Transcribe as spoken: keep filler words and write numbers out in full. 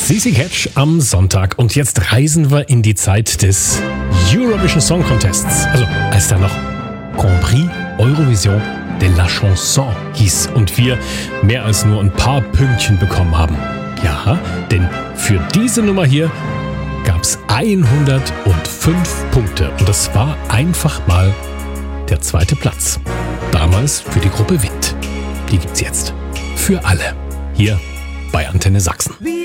Sisi Catch am Sonntag und jetzt reisen wir in die Zeit des Eurovision Song Contests. Also als da noch Grand Prix Eurovision de la Chanson hieß und wir mehr als nur ein paar Pünktchen bekommen haben. Ja, denn für diese Nummer hier gab's hundertfünf Punkte und das war einfach mal der zweite Platz. Damals für die Gruppe Wind. Die gibt's jetzt für alle hier bei Antenne Sachsen.